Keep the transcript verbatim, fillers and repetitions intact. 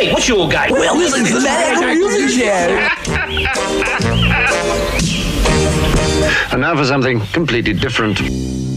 Wait, what's your game? Well, this is the Mad Music Show. And now for something completely different.